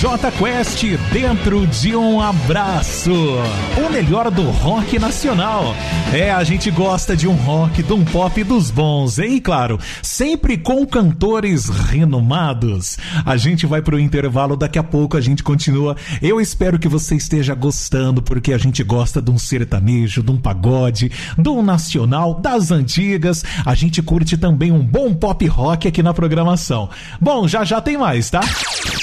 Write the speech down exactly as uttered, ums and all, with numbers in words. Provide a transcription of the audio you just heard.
Jota Quest, Dentro de um Abraço. O melhor do rock nacional. É, a gente gosta de um rock, de um pop dos bons, hein? Claro, sempre com cantores renomados. A gente vai pro intervalo, daqui a pouco a gente continua. Eu espero que você esteja gostando, porque a gente gosta de um sertanejo, de um pagode, de um nacional, das antigas. A gente curte também um bom pop rock aqui na programação. Bom, já já tem mais, tá?